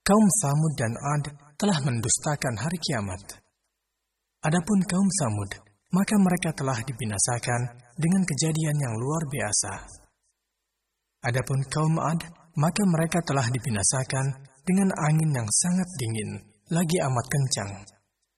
Kaum Samud dan Ad telah mendustakan hari kiamat. Adapun kaum Samud, maka mereka telah dibinasakan dengan kejadian yang luar biasa. Adapun kaum Ad, maka mereka telah dibinasakan dengan angin yang sangat dingin, lagi amat kencang.